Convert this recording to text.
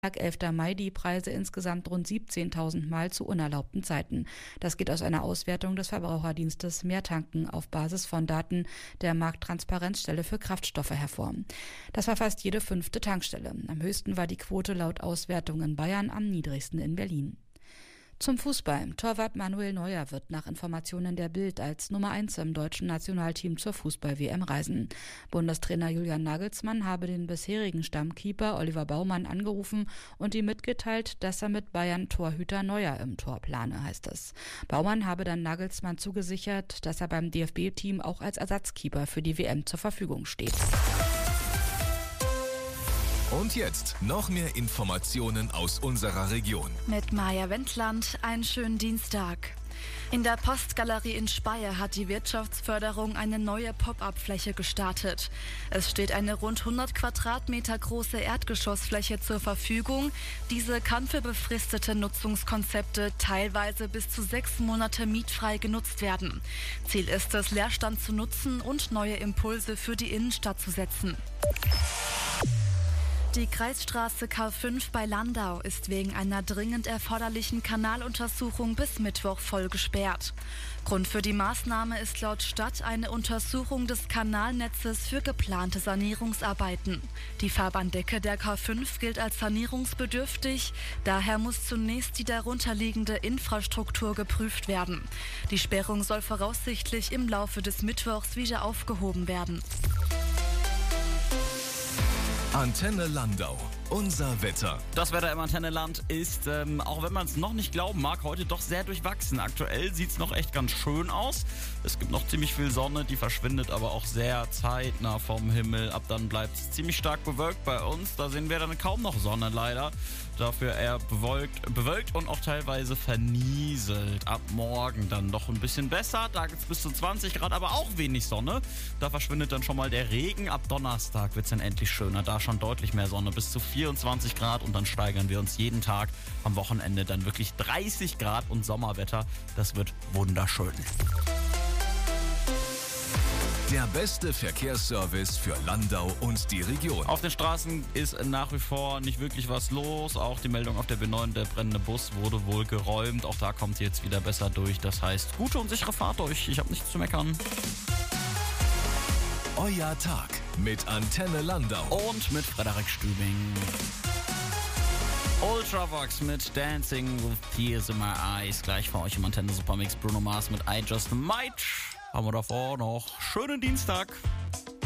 11. Mai die Preise insgesamt rund 17.000 Mal zu unerlaubten Zeiten. Das geht aus einer Auswertung des Verbraucherdienstes Mehrtanken auf Basis von Daten der Markttransparenzstelle für Kraftstoffe hervor. Das war fast jede 5. Tankstelle. Am höchsten war die Quote laut Auswertung in Bayern, am niedrigsten in Berlin. Zum Fußball. Torwart Manuel Neuer wird nach Informationen der Bild als Nummer 1 im deutschen Nationalteam zur Fußball-WM reisen. Bundestrainer Julian Nagelsmann habe den bisherigen Stammkeeper Oliver Baumann angerufen und ihm mitgeteilt, dass er mit Bayern Torhüter Neuer im Tor plane, heißt es. Baumann habe dann Nagelsmann zugesichert, dass er beim DFB-Team auch als Ersatzkeeper für die WM zur Verfügung steht. Und jetzt noch mehr Informationen aus unserer Region. Mit Maja Wendland, einen schönen Dienstag. In der Postgalerie in Speyer hat die Wirtschaftsförderung eine neue Pop-up-Fläche gestartet. Es steht eine rund 100 Quadratmeter große Erdgeschossfläche zur Verfügung. Diese kann für befristete Nutzungskonzepte teilweise bis zu 6 Monate mietfrei genutzt werden. Ziel ist es, Leerstand zu nutzen und neue Impulse für die Innenstadt zu setzen. Die Kreisstraße K5 bei Landau ist wegen einer dringend erforderlichen Kanaluntersuchung bis Mittwoch voll gesperrt. Grund für die Maßnahme ist laut Stadt eine Untersuchung des Kanalnetzes für geplante Sanierungsarbeiten. Die Fahrbahndecke der K5 gilt als sanierungsbedürftig, daher muss zunächst die darunterliegende Infrastruktur geprüft werden. Die Sperrung soll voraussichtlich im Laufe des Mittwochs wieder aufgehoben werden. Antenne Landau. Unser Wetter. Das Wetter im Antenne-Land ist, auch wenn man es noch nicht glauben mag, heute doch sehr durchwachsen. Aktuell sieht es noch echt ganz schön aus. Es gibt noch ziemlich viel Sonne, die verschwindet aber auch sehr zeitnah vom Himmel. Ab dann bleibt es ziemlich stark bewölkt bei uns. Da sehen wir dann kaum noch Sonne leider. Dafür eher bewölkt und auch teilweise vernieselt. Ab morgen dann noch ein bisschen besser. Da gibt es bis zu 20 Grad, aber auch wenig Sonne. Da verschwindet dann schon mal der Regen. Ab Donnerstag wird es dann endlich schöner. Da schon deutlich mehr Sonne, bis zu 24 Grad. Und dann steigern wir uns jeden Tag am Wochenende dann wirklich 30 Grad und Sommerwetter. Das wird wunderschön. Der beste Verkehrsservice für Landau und die Region. Auf den Straßen ist nach wie vor nicht wirklich was los. Auch die Meldung auf der B9, der brennende Bus, wurde wohl geräumt. Auch da kommt sie jetzt wieder besser durch. Das heißt, gute und sichere Fahrt euch. Ich habe nichts zu meckern. Euer Tag mit Antenne Landau. Und mit Frederik Stübing. Ultravox mit Dancing with Tears in My Eyes. Gleich für euch im Antenne Supermix Bruno Mars mit I Just Might. Haben wir davor noch schönen Dienstag.